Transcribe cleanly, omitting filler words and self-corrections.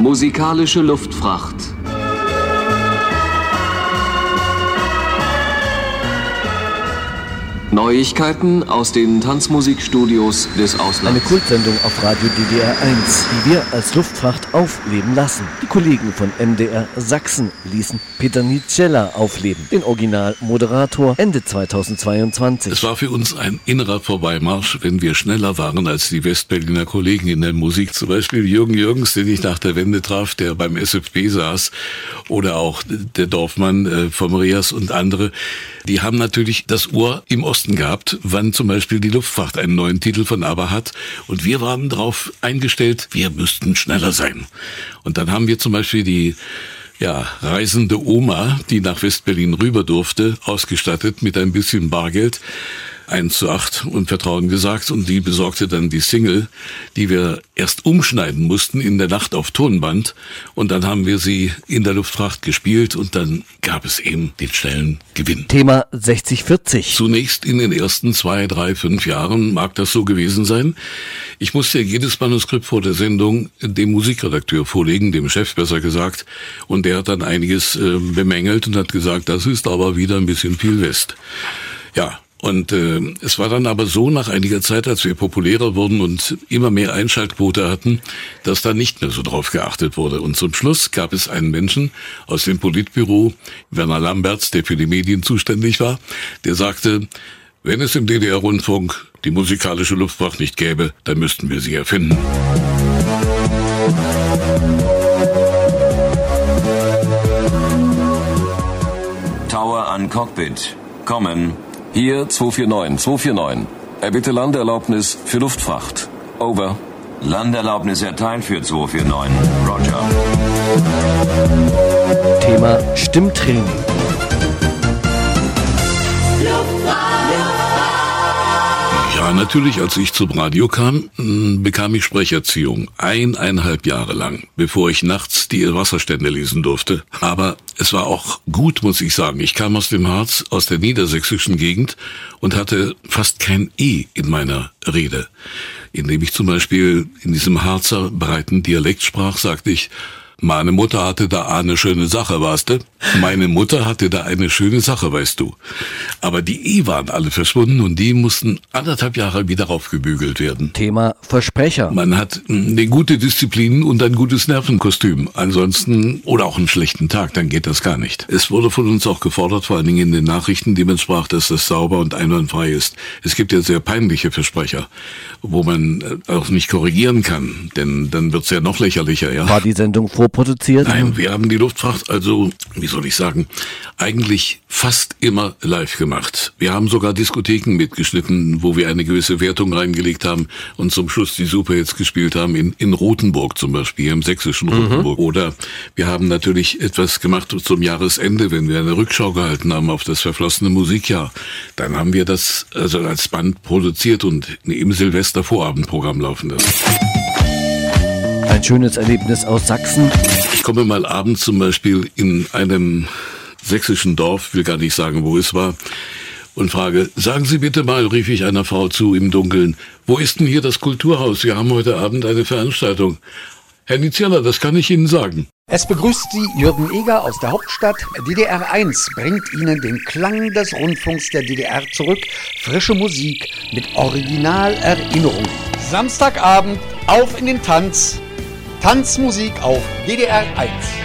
Musikalische Luftfracht. Neuigkeiten aus den Tanzmusikstudios des Auslands. Eine Kultsendung auf Radio DDR 1, die wir als Luftfracht aufleben lassen. Die Kollegen von MDR Sachsen ließen Peter Nicella aufleben, den Originalmoderator, Ende 2022. Es war für uns ein innerer Vorbeimarsch, wenn wir schneller waren als die Westberliner Kollegen in der Musik. Zum Beispiel Jürgen Jürgens, den ich nach der Wende traf, der beim SFB saß, oder auch der Dorfmann vom Rias und andere. Die haben natürlich das Ohr im Osten gehabt, wann zum Beispiel die Luftfracht einen neuen Titel von ABBA hat. Und wir waren darauf eingestellt, wir müssten schneller sein. Und dann haben wir zum Beispiel die reisende Oma, die nach Westberlin rüber durfte, ausgestattet mit ein bisschen Bargeld, 1:8 und Vertrauen gesagt, und die besorgte dann die Single, die wir erst umschneiden mussten in der Nacht auf Tonband, und dann haben wir sie in der Luftfracht gespielt und dann gab es eben den schnellen Gewinn. Thema 60/40. Zunächst in den ersten 2, 3, 5 Jahren mag das so gewesen sein. Ich musste jedes Manuskript vor der Sendung dem Musikredakteur vorlegen, dem Chef besser gesagt, und der hat dann einiges bemängelt und hat gesagt, das ist aber wieder ein bisschen viel West. Ja. Und es war dann aber so, nach einiger Zeit, als wir populärer wurden und immer mehr Einschaltquote hatten, dass da nicht mehr so drauf geachtet wurde. Und zum Schluss gab es einen Menschen aus dem Politbüro, Werner Lamberts, der für die Medien zuständig war, der sagte, wenn es im DDR-Rundfunk die musikalische Luftfracht nicht gäbe, dann müssten wir sie erfinden. Tower an Cockpit. Kommen. Hier 249. Erbitte Landeerlaubnis für Luftfracht. Over. Landeerlaubnis erteilt für 249. Roger. Thema Stimmtraining. Ja, natürlich, als ich zum Radio kam, bekam ich Sprecherziehung. 1,5 Jahre lang, bevor ich nachts die Wasserstände lesen durfte. Aber es war auch gut, muss ich sagen. Ich kam aus dem Harz, aus der niedersächsischen Gegend und hatte fast kein E in meiner Rede. Indem ich zum Beispiel in diesem Harzer breiten Dialekt sprach, sagte ich, meine Mutter hatte da eine schöne Sache, weißt du? Meine Mutter hatte da eine schöne Sache, weißt du? Aber die E waren alle verschwunden und die mussten 1,5 Jahre wieder aufgebügelt werden. Thema Versprecher. Man hat eine gute Disziplin und ein gutes Nervenkostüm. Ansonsten, oder auch einen schlechten Tag, dann geht das gar nicht. Es wurde von uns auch gefordert, vor allen Dingen in den Nachrichten, die man sprach, dass das sauber und einwandfrei ist. Es gibt ja sehr peinliche Versprecher, wo man auch nicht korrigieren kann, denn dann wird's ja noch lächerlicher, ja. War die Sendung vorproduziert? Nein, wir haben die Luftfracht also, wie soll ich sagen, eigentlich fast immer live gemacht. Wir haben sogar Diskotheken mitgeschnitten, wo wir eine gewisse Wertung reingelegt haben und zum Schluss die Superhits gespielt haben, in Rothenburg zum Beispiel, im sächsischen Rothenburg. Oder wir haben natürlich etwas gemacht zum Jahresende, wenn wir eine Rückschau gehalten haben auf das verflossene Musikjahr. Dann haben wir das also als Band produziert und im Silvestervorabendprogramm laufen lassen. Ein schönes Erlebnis aus Sachsen. Ich komme mal abends zum Beispiel in einem sächsischen Dorf, will gar nicht sagen, wo es war, und frage, sagen Sie bitte mal, rief ich einer Frau zu im Dunkeln, wo ist denn hier das Kulturhaus? Wir haben heute Abend eine Veranstaltung. Herr Nicella, das kann ich Ihnen sagen. Es begrüßt Sie Jürgen Eger aus der Hauptstadt. DDR 1 bringt Ihnen den Klang des Rundfunks der DDR zurück. Frische Musik mit Originalerinnerungen. Samstagabend auf in den Tanz. Tanzmusik auf DDR 1.